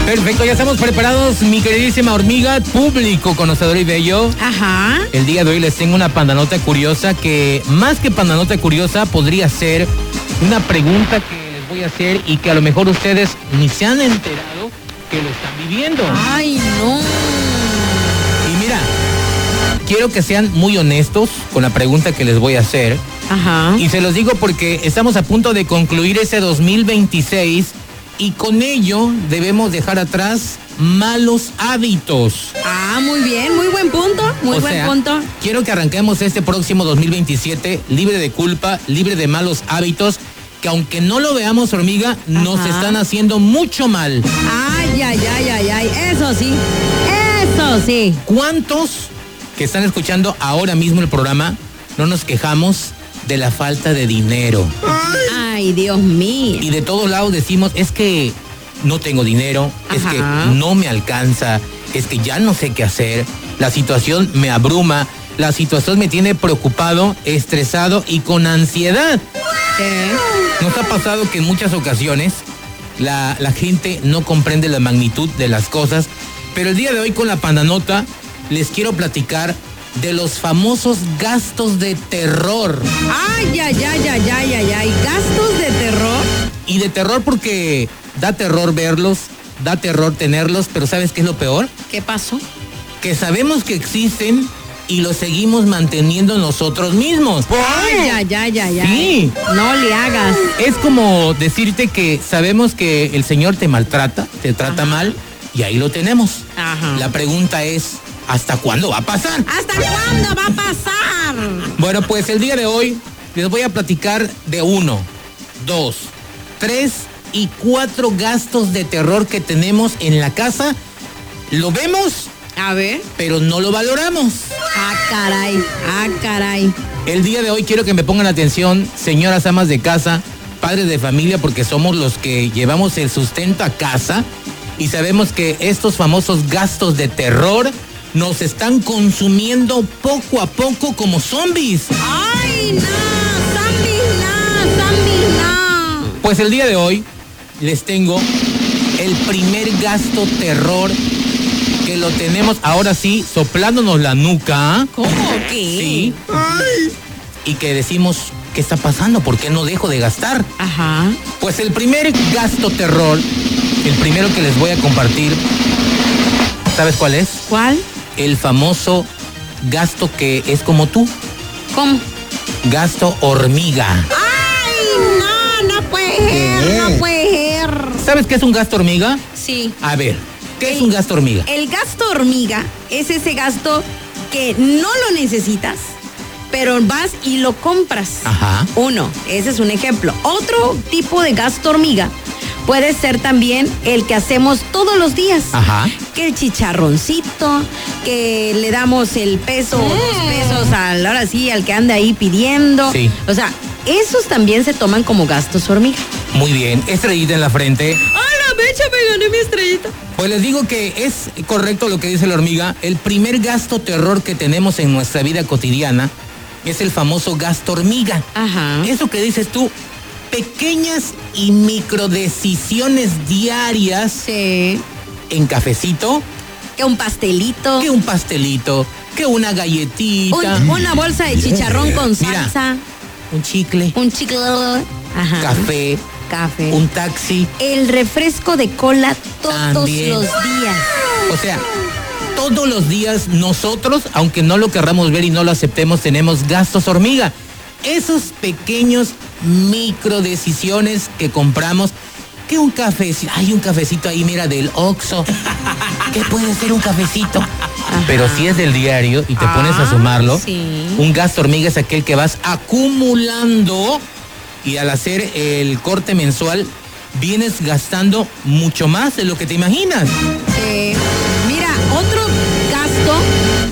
Perfecto, ya estamos preparados, mi queridísima hormiga, público, conocedor y bello. Ajá. El día de hoy les tengo una pandanota curiosa que, más que pandanota curiosa, podría ser una pregunta que les voy a hacer y que a lo mejor ustedes ni se han enterado que lo están viviendo. Ay, no. Y mira, quiero que sean muy honestos con la pregunta que les voy a hacer. Ajá. Y se los digo porque estamos a punto de concluir ese 2026 y con ello debemos dejar atrás malos hábitos. Ah, muy bien, muy buen punto, muy buen punto. Quiero que arranquemos este próximo 2027 libre de culpa, libre de malos hábitos, que aunque no lo veamos, hormiga, nos están haciendo mucho mal. Ay, ay, ay, ay, ay, eso sí, eso sí. ¿Cuántos que están escuchando ahora mismo el programa no nos quejamos de la falta de dinero? Ay, Dios mío. Y de todos lados decimos, es que no tengo dinero, es que no me alcanza, es que ya no sé qué hacer, la situación me abruma, la situación me tiene preocupado, estresado y con ansiedad. ¿Nos ha pasado que en muchas ocasiones la gente no comprende la magnitud de las cosas? Pero el día de hoy con la pandanota les quiero platicar de los famosos gastos de terror. Ay, ay, ay, ay, ay, ay, ay, gastos de terror. Y de terror porque da terror verlos, da terror tenerlos, pero ¿sabes qué es lo peor? ¿Qué pasó? Que sabemos que existen y los seguimos manteniendo nosotros mismos. Ay, ay, ay, ay, ay. Sí. No le hagas. Es como decirte que sabemos que el Señor te maltrata, te trata mal, y ahí lo tenemos. Ajá. La pregunta es, ¿hasta cuándo va a pasar? ¿Hasta cuándo va a pasar? Bueno, pues el día de hoy les voy a platicar de 1, 2, 3 y 4 gastos de terror que tenemos en la casa. Lo vemos, A ver. pero no lo valoramos. Ah, caray, ah, caray. El día de hoy quiero que me pongan atención, señoras amas de casa, padres de familia, porque somos los que llevamos el sustento a casa y sabemos que estos famosos gastos de terror nos están consumiendo poco a poco como zombies. Ay, no, zombies no. Pues el día de hoy les tengo el primer gasto terror que lo tenemos ahora sí soplándonos la nuca. ¿Cómo que? Sí. Y que decimos, ¿qué está pasando? ¿Por qué no dejo de gastar? Ajá. Pues el primer gasto terror, el primero que les voy a compartir, ¿sabes cuál es? ¿Cuál? El famoso gasto que es como tú, ¿Cómo? gasto hormiga. Ay, no puede ser, no puede ser. ¿Sabes qué es un gasto hormiga? Sí. A ver, ¿qué es un gasto hormiga? El gasto hormiga es ese gasto que no lo necesitas, pero vas y lo compras. Ajá. Uno, ese es un ejemplo. Otro tipo de gasto hormiga puede ser también el que hacemos todos los días. Ajá. Que el chicharroncito, que le damos el peso o 2 pesos ahora sí, al que anda ahí pidiendo. Sí. O sea, esos también se toman como gastos hormiga. Muy bien, estrellita en la frente. ¡Ay, la mecha, me gané mi estrellita! Pues les digo que es correcto lo que dice la hormiga. El primer gasto terror que tenemos en nuestra vida cotidiana es el famoso gasto hormiga. Ajá. Eso que dices tú, pequeñas y micro decisiones diarias Sí. en cafecito, Que un pastelito. que un pastelito, que una galletita, Una bolsa de chicharrón con Mira. salsa. un chicle, Un chicle. Ajá. café, Café. un taxi. El refresco de cola todos También. los días. O sea, todos los días nosotros, aunque no lo querramos ver y no lo aceptemos, tenemos gastos hormiga. Esos pequeños micro decisiones que compramos, que un cafecito, hay un cafecito ahí, mira, del Oxxo. ¿Qué puede ser un cafecito? Pero si es del diario y te pones a sumarlo, sí. un gasto hormiga es aquel que vas acumulando y al hacer el corte mensual vienes gastando mucho más de lo que te imaginas. Mira, otro gasto